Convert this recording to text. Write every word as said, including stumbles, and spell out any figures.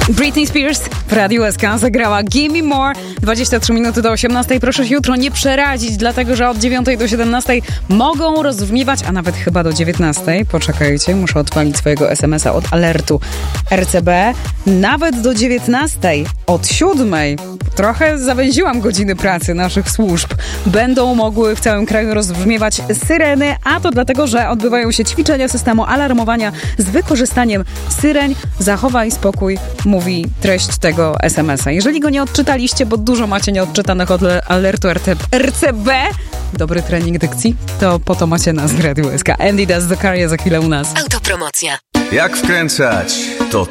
Britney Spears w Radiu S K zagrała Gimme More. dwadzieścia trzy minuty do osiemnastej. Proszę się jutro nie przerazić, dlatego że od dziewiątej do siedemnastej mogą rozbrzmiewać, a nawet chyba do dziewiętnastej. Poczekajcie, muszę odpalić swojego es em es a od alertu er ce be. Nawet do dziewiętnastej, od siódmej. Trochę zawęziłam godziny pracy naszych służb. Będą mogły w całym kraju rozbrzmiewać syreny, a to dlatego, że odbywają się ćwiczenia systemu alarmowania z wykorzystaniem syreń. Zachowaj spokój, mówi treść tego es em es a. Jeżeli go nie odczytaliście, bo dużo macie nieodczytanych od alertu er ce be, dobry trening dykcji, to po to macie nas w Radiu S K. Andy Das Zakaria za chwilę u nas. Autopromocja. Jak wkręcać? To